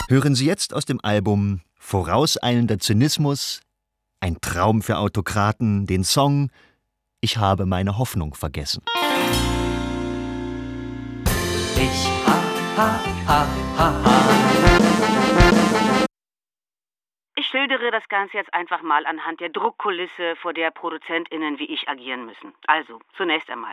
Hören Sie jetzt aus dem Album Vorauseilender Zynismus, ein Traum für Autokraten, den Song Ich habe meine Hoffnung vergessen. Ich ha. Ich schildere das Ganze jetzt einfach mal anhand der Druckkulisse, vor der ProduzentInnen wie ich agieren müssen. Also, zunächst einmal.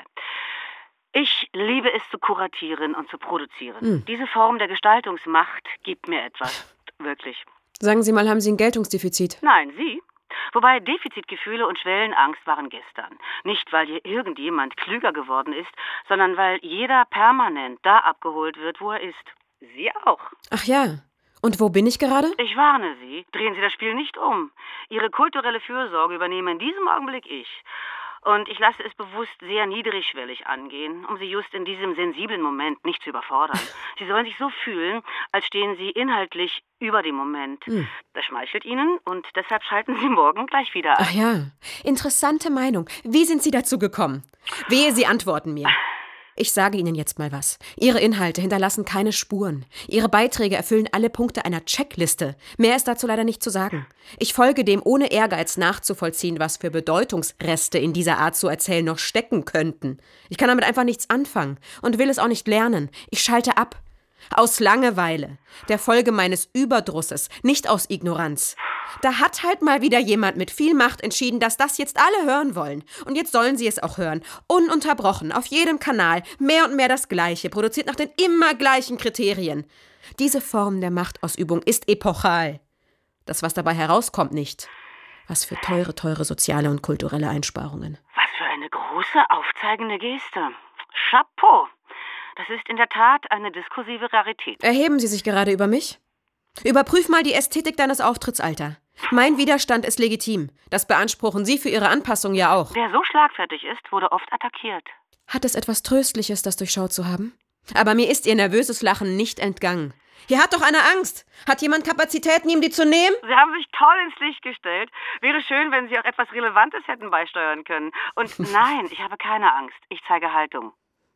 Ich liebe es zu kuratieren und zu produzieren. Diese Form der Gestaltungsmacht gibt mir etwas. Wirklich. Sagen Sie mal, haben Sie ein Geltungsdefizit? Nein, Sie? Wobei Defizitgefühle und Schwellenangst waren gestern. Nicht, weil hier irgendjemand klüger geworden ist, sondern weil jeder permanent da abgeholt wird, wo er ist. Sie auch. Ach ja. Und wo bin ich gerade? Ich warne Sie, drehen Sie das Spiel nicht um. Ihre kulturelle Fürsorge übernehme in diesem Augenblick ich. Und ich lasse es bewusst sehr niedrigschwellig angehen, um Sie just in diesem sensiblen Moment nicht zu überfordern. Sie sollen sich so fühlen, als stehen Sie inhaltlich über dem Moment. Das schmeichelt Ihnen und deshalb schalten Sie morgen gleich wieder ein. Ach ja, interessante Meinung. Wie sind Sie dazu gekommen? Wehe, Sie antworten mir. Ich sage Ihnen jetzt mal was. Ihre Inhalte hinterlassen keine Spuren. Ihre Beiträge erfüllen alle Punkte einer Checkliste. Mehr ist dazu leider nicht zu sagen. Ich folge dem, ohne Ehrgeiz nachzuvollziehen, was für Bedeutungsreste in dieser Art zu erzählen noch stecken könnten. Ich kann damit einfach nichts anfangen und will es auch nicht lernen. Ich schalte ab. Aus Langeweile, der Folge meines Überdrusses, nicht aus Ignoranz. Da hat halt mal wieder jemand mit viel Macht entschieden, dass das jetzt alle hören wollen. Und jetzt sollen sie es auch hören. Ununterbrochen, auf jedem Kanal, mehr und mehr das Gleiche, produziert nach den immer gleichen Kriterien. Diese Form der Machtausübung ist epochal. Das, was dabei herauskommt, nicht. Was für teure soziale und kulturelle Einsparungen. Was für eine große, aufzeigende Geste. Chapeau. Das ist in der Tat eine diskursive Rarität. Erheben Sie sich gerade über mich? Überprüf mal die Ästhetik deines Auftritts, Alter. Mein Widerstand ist legitim. Das beanspruchen Sie für Ihre Anpassung ja auch. Wer so schlagfertig ist, wurde oft attackiert. Hat es etwas Tröstliches, das durchschaut zu haben? Aber mir ist Ihr nervöses Lachen nicht entgangen. Hier hat doch einer Angst. Hat jemand Kapazitäten, ihm die zu nehmen? Sie haben sich toll ins Licht gestellt. Wäre schön, wenn Sie auch etwas Relevantes hätten beisteuern können. Und nein, ich habe keine Angst. Ich zeige Haltung.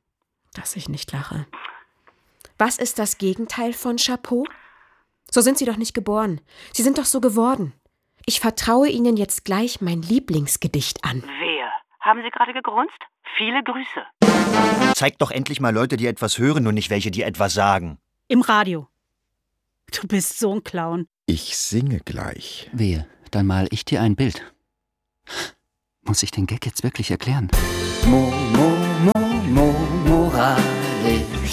Dass ich nicht lache. Was ist das Gegenteil von Chapeau? So sind Sie doch nicht geboren. Sie sind doch so geworden. Ich vertraue Ihnen jetzt gleich mein Lieblingsgedicht an. Wer? Haben Sie gerade gegrunzt? Viele Grüße. Zeig doch endlich mal Leute, die etwas hören und nicht welche, die etwas sagen. Im Radio. Du bist so ein Clown. Ich singe gleich. Wehe, dann mal ich dir ein Bild. Muss ich den Gag jetzt wirklich erklären? Moralisch.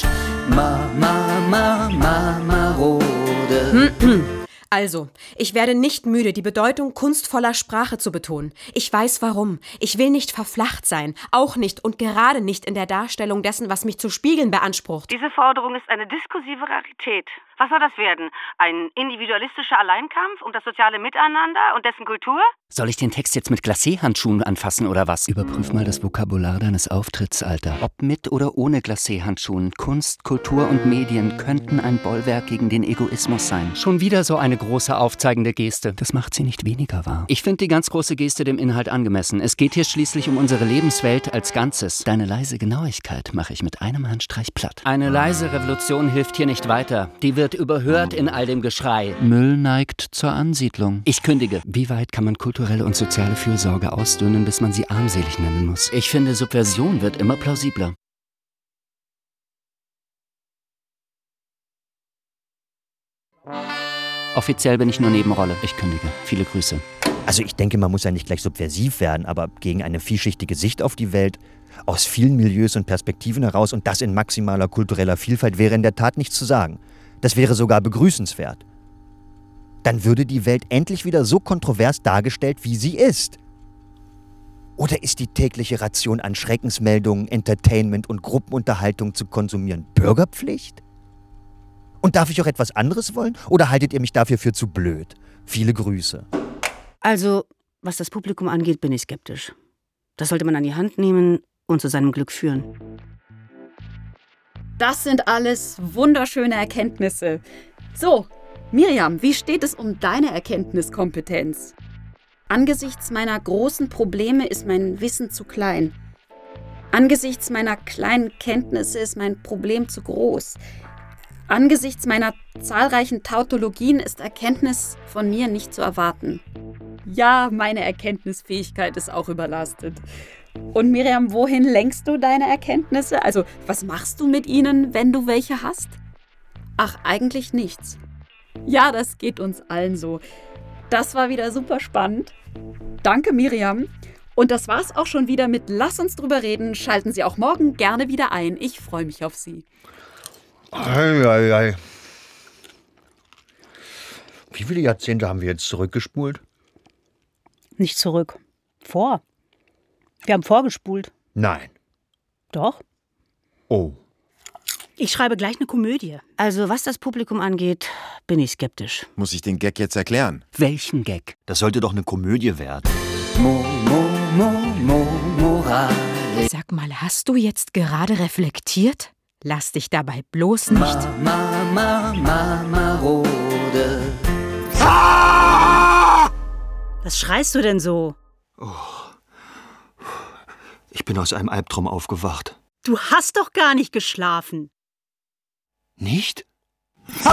Marode. Also, ich werde nicht müde, die Bedeutung kunstvoller Sprache zu betonen. Ich weiß warum. Ich will nicht verflacht sein, auch nicht und gerade nicht in der Darstellung dessen, was mich zu spiegeln beansprucht. Diese Forderung ist eine diskursive Rarität. Was soll das werden? Ein individualistischer Alleinkampf um das soziale Miteinander und dessen Kultur? Soll ich den Text jetzt mit Glacé-Handschuhen anfassen oder was? Überprüf mal das Vokabular deines Auftritts, Alter. Ob mit oder ohne Glacé-Handschuhen, Kunst, Kultur und Medien könnten ein Bollwerk gegen den Egoismus sein. Schon wieder so eine große aufzeigende Geste. Das macht sie nicht weniger wahr. Ich finde die ganz große Geste dem Inhalt angemessen. Es geht hier schließlich um unsere Lebenswelt als Ganzes. Deine leise Genauigkeit mache ich mit einem Handstreich platt. Eine leise Revolution hilft hier nicht weiter. Die wird überhört in all dem Geschrei. Müll neigt zur Ansiedlung. Ich kündige. Wie weit kann man kulturelle und soziale Fürsorge ausdünnen, bis man sie armselig nennen muss? Ich finde, Subversion wird immer plausibler. Offiziell bin ich nur Nebenrolle. Ich kündige. Viele Grüße. Also ich denke, man muss ja nicht gleich subversiv werden, aber gegen eine vielschichtige Sicht auf die Welt, aus vielen Milieus und Perspektiven heraus und das in maximaler kultureller Vielfalt wäre in der Tat nichts zu sagen. Das wäre sogar begrüßenswert. Dann würde die Welt endlich wieder so kontrovers dargestellt, wie sie ist. Oder ist die tägliche Ration an Schreckensmeldungen, Entertainment und Gruppenunterhaltung zu konsumieren Bürgerpflicht? Und darf ich auch etwas anderes wollen? Oder haltet ihr mich dafür für zu blöd? Viele Grüße. Also, was das Publikum angeht, bin ich skeptisch. Das sollte man an die Hand nehmen und zu seinem Glück führen. Das sind alles wunderschöne Erkenntnisse. So, Miriam, wie steht es um deine Erkenntniskompetenz? Angesichts meiner großen Probleme ist mein Wissen zu klein. Angesichts meiner kleinen Kenntnisse ist mein Problem zu groß. Angesichts meiner zahlreichen Tautologien ist Erkenntnis von mir nicht zu erwarten. Ja, meine Erkenntnisfähigkeit ist auch überlastet. Und Miriam, wohin lenkst du deine Erkenntnisse? Also, was machst du mit ihnen, wenn du welche hast? Ach, eigentlich nichts. Ja, das geht uns allen so. Das war wieder super spannend. Danke, Miriam. Und das war's auch schon wieder mit Lass uns drüber reden. Schalten Sie auch morgen gerne wieder ein. Ich freue mich auf Sie. Ei. Wie viele Jahrzehnte haben wir jetzt zurückgespult? Nicht zurück. Vor. Wir haben vorgespult. Nein. Doch. Oh. Ich schreibe gleich eine Komödie. Also, was das Publikum angeht, bin ich skeptisch. Muss ich den Gag jetzt erklären? Welchen Gag? Das sollte doch eine Komödie werden. Moral. Sag mal, hast du jetzt gerade reflektiert? Lass dich dabei bloß nicht. Marode. Was schreist du denn so? Ich bin aus einem Albtraum aufgewacht. Du hast doch gar nicht geschlafen. Nicht?